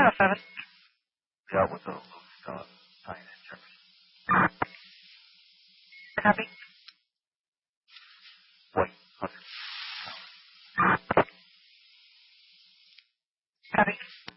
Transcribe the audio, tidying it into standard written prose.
dealt with the loose sign in Jefferson. Copy. Wait, Copy.